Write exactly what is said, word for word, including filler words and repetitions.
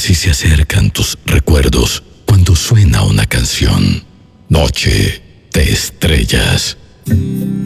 si se acercan tus recuerdos cuando suena una canción. Noche de estrellas.